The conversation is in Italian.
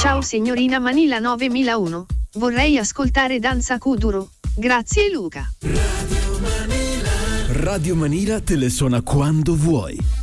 Ciao signorina Manila 9001. Vorrei ascoltare Danza Kuduro. Grazie Luca. Radio Manila te le suona quando vuoi.